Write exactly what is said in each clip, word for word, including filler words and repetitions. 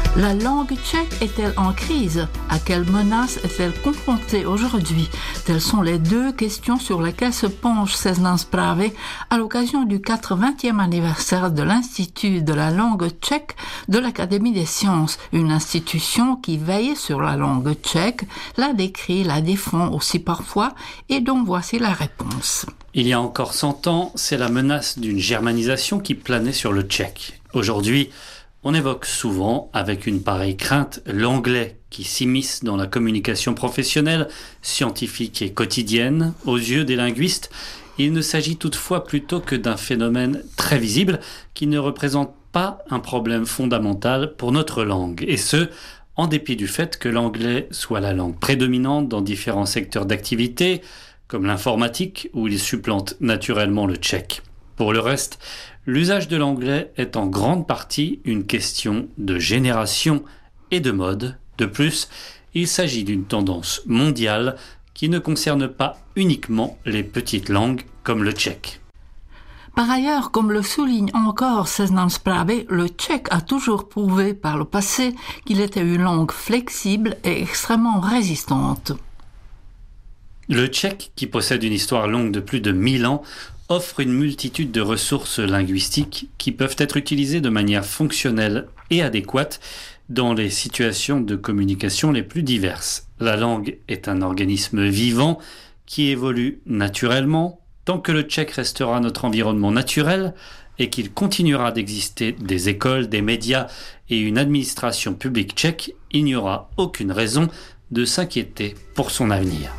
La langue tchèque est-elle en crise? À quelle menace est-elle confrontée aujourd'hui? Telles sont les deux questions sur lesquelles se penche Seznam Zprávy à l'occasion du quatre-vingtième anniversaire de l'Institut de la langue tchèque de l'Académie des sciences, une institution qui veille sur la langue tchèque, la décrit, la défend aussi parfois, et dont voici la réponse. Il y a encore cent ans, c'est la menace d'une germanisation qui planait sur le tchèque. Aujourd'hui, on évoque souvent, avec une pareille crainte, l'anglais qui s'immisce dans la communication professionnelle, scientifique et quotidienne. Aux yeux des linguistes, il ne s'agit toutefois plutôt que d'un phénomène très visible qui ne représente pas un problème fondamental pour notre langue. Et ce, en dépit du fait que l'anglais soit la langue prédominante dans différents secteurs d'activité, comme l'informatique, où il supplante naturellement le tchèque. Pour le reste, l'usage de l'anglais est en grande partie une question de génération et de mode. De plus, il s'agit d'une tendance mondiale qui ne concerne pas uniquement les petites langues comme le tchèque. Par ailleurs, comme le souligne encore Seznam Zprávy, le tchèque a toujours prouvé par le passé qu'il était une langue flexible et extrêmement résistante. Le tchèque, qui possède une histoire longue de plus de mille ans, offre une multitude de ressources linguistiques qui peuvent être utilisées de manière fonctionnelle et adéquate dans les situations de communication les plus diverses. La langue est un organisme vivant qui évolue naturellement. Tant que le tchèque restera notre environnement naturel et qu'il continuera d'exister des écoles, des médias et une administration publique tchèque, il n'y aura aucune raison de s'inquiéter pour son avenir.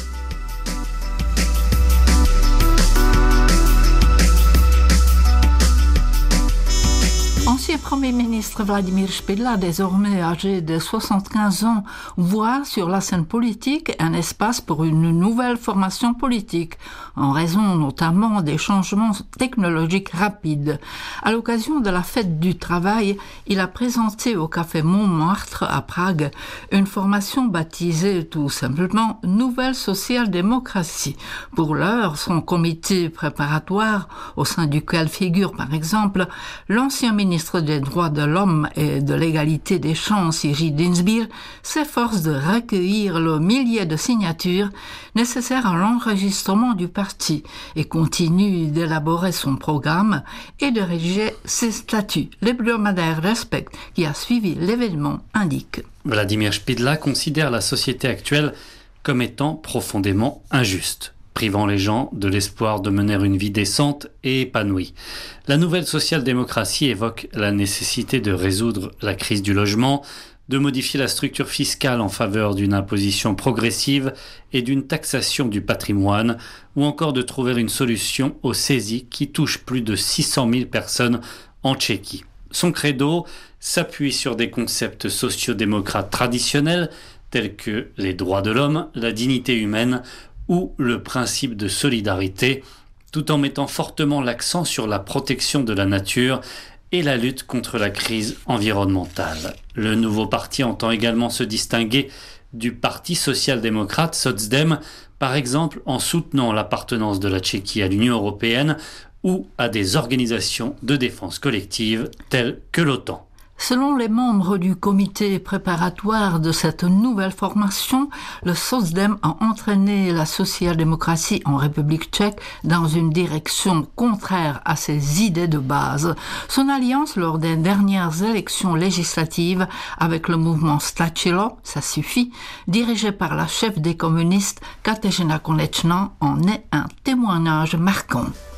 L'ancien Premier ministre Vladimír Špidla, désormais âgé de soixante-quinze ans, voit sur la scène politique un espace pour une nouvelle formation politique, en raison notamment des changements technologiques rapides. À l'occasion de la fête du travail, il a présenté au Café Montmartre à Prague une formation baptisée tout simplement Nouvelle social-démocratie. Pour l'heure, son comité préparatoire, au sein duquel figure par exemple l'ancien ministre des droits de l'homme et de l'égalité des chances, Jiří Dienstbier, s'efforce de recueillir le millier de signatures nécessaires à l'enregistrement du parti et continue d'élaborer son programme et de rédiger ses statuts. L'hebdomadaire Respect, qui a suivi l'événement, indique. Vladimír Špidla considère la société actuelle comme étant profondément injuste, privant les gens de l'espoir de mener une vie décente et épanouie. La nouvelle social-démocratie évoque la nécessité de résoudre la crise du logement, de modifier la structure fiscale en faveur d'une imposition progressive et d'une taxation du patrimoine, ou encore de trouver une solution aux saisies qui touchent plus de six cent mille personnes en Tchéquie. Son credo s'appuie sur des concepts sociodémocrates traditionnels tels que les droits de l'homme, la dignité humaine ou le principe de solidarité, tout en mettant fortement l'accent sur la protection de la nature et la lutte contre la crise environnementale. Le nouveau parti entend également se distinguer du Parti social-démocrate Socdem, par exemple en soutenant l'appartenance de la Tchéquie à l'Union européenne ou à des organisations de défense collective telles que l'OTAN. Selon les membres du comité préparatoire de cette nouvelle formation, le Socdem a entraîné la social-démocratie en République tchèque dans une direction contraire à ses idées de base. Son alliance lors des dernières élections législatives avec le mouvement Stačilo, ça suffit, dirigé par la chef des communistes Kateřina Konečná, en est un témoignage marquant.